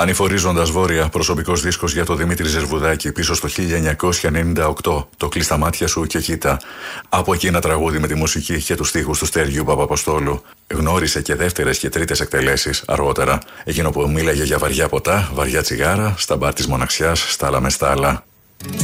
Ανηφορίζοντας βόρεια, προσωπικός δίσκος για το Δημήτρη Ζερβουδάκη πίσω στο 1998. Το «Κλείς τα μάτια σου και κοίτα». Από εκεί ένα τραγούδι με τη μουσική και τους στίχους του Στέργιου Παπαποστόλου. Γνώρισε και δεύτερες και τρίτες εκτελέσεις αργότερα. Εκείνο που μίλαγε για βαριά ποτά, βαριά τσιγάρα, στα μπαρ της μοναξιάς, στα άλλα με στα άλλα.